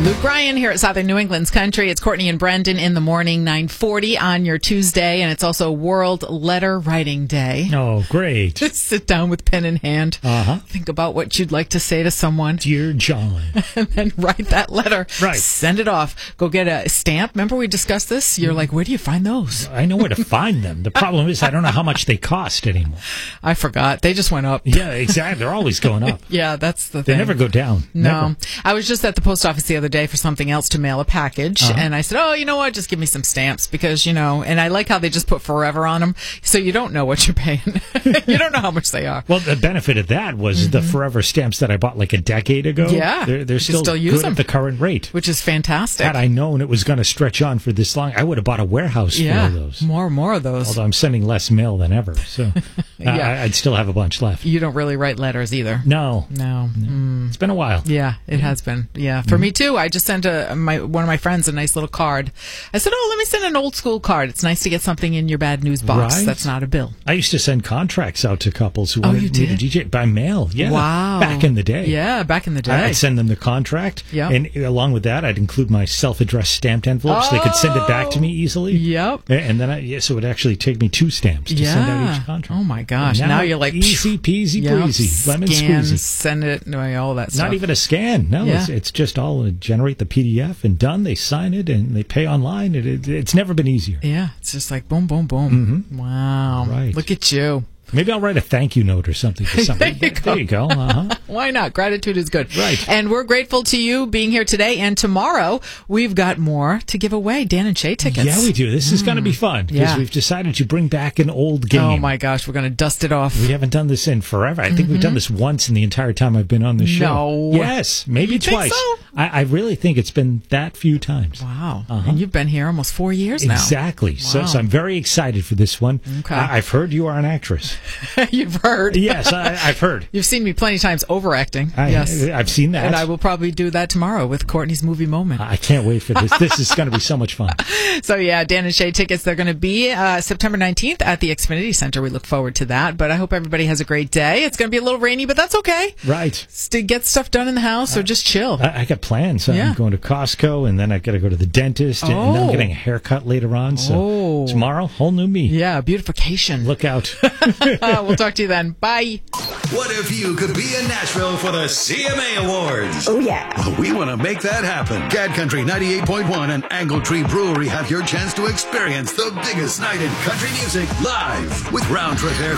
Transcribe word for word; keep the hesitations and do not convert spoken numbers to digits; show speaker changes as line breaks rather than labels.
Luke Ryan here at Southern New England's Country. It's Courtney and Brendan in the morning, nine forty on your Tuesday, and it's also World Letter Writing Day.
Oh, great.
Just sit down with pen in hand.
Uh-huh.
Think about what you'd like to say to someone.
Dear John.
And then write that letter.
Right.
Send it off. Go get a stamp. Remember we discussed this? You're like, where do you find those?
I know where to find them. The problem is I don't know how much they cost anymore.
I forgot. They just went up.
Yeah, exactly. They're always going up.
Yeah, that's the
They
thing.
never go down.
No.
Never.
I was just at the post office the other day for something else to mail a package,
Uh-huh.
and I said, oh, you know what, just give me some stamps, because, you know, and I like how they just put forever on them, so you don't know what you're paying. You don't know how much they are.
Well, the benefit of that was mm-hmm. the Forever stamps that I bought like a decade ago.
Yeah.
They're, they're still,
still use
good
them.
at the current rate.
Which is fantastic.
Had I known it was going to stretch on for this long, I would have bought a warehouse
yeah,
full of those.
More, more of those.
Although I'm sending less mail than ever, so
yeah.
I, I'd still have a bunch left.
You don't really write letters either.
No.
No.
no.
Mm.
It's been a while.
Yeah, it has been. Yeah, for mm-hmm. me too. I just sent a my one of my friends a nice little card. I said, "Oh, let me send an old school card. It's nice to get something in your bad news box
right.
that's not a bill."
I used to send contracts out to couples who
oh,
wanted
you
me
did?
to D J by mail. Yeah,
wow,
back in the day.
Yeah, back in the day.
I'd send them the contract,
yep.
and along with that, I'd include my self-addressed stamped envelopes.
Oh,
they could send it back to me easily.
Yep.
And then, I, yeah, so it would actually take me two stamps to
yeah.
send out each contract.
Oh my gosh!
Now,
now you're like
easy peasy
yep,
breezy, lemon
scan,
squeezy.
Send it, all that stuff.
Not even a scan. No,
yeah.
it's, it's just all uh, generate the P D F and done. They sign it and they pay online. It, it, it's never been easier.
Yeah, it's just like boom, boom, boom.
Mm-hmm.
Wow!
Right.
Look at you.
Maybe I'll write a thank you note or something for somebody.
there you go.
There you go. Uh-huh.
Why not? Gratitude is good.
Right.
And we're grateful to you being here today. And tomorrow, we've got more to give away. Dan and Shay tickets.
Yeah, we do. This is mm. going to be fun because
yeah.
we've decided to bring back an old game.
Oh, my gosh. We're going to dust it off.
We haven't done this in forever. I think
mm-hmm.
we've done this once in the entire time I've been on the show.
No.
Yes, maybe
you
twice.
Think so?
I, I really think it's been that few times.
Wow.
Uh-huh.
And you've been here almost four years now.
Exactly.
Wow.
So, so I'm very excited for this one.
Okay.
I, I've heard you are an actress.
You've heard.
Yes, I, I've heard.
You've seen me plenty of times overacting.
I,
yes.
I've seen that.
And I will probably do that tomorrow with Courtney's movie moment.
I can't wait for this. This is going to be so much fun.
So, yeah, Dan and Shay tickets, they're going to be uh, September nineteenth at the Xfinity Center. We look forward to that. But I hope everybody has a great day. It's going to be a little rainy, but that's okay.
Right.
To get stuff done in the house or just chill.
I, I got plans.
Yeah.
I'm going to Costco, and then I've got to go to the dentist, and,
oh.
and then I'm getting a haircut later on. So
oh.
tomorrow, whole new me.
Yeah, beautification.
Look out.
uh, we'll talk to you then. Bye.
What if you could be in Nashville for the C M A Awards?
Oh, yeah.
Well, we want to make that happen. Cat Country ninety-eight point one and Angle Tree Brewery have your chance to experience the biggest night in country music live with round trip air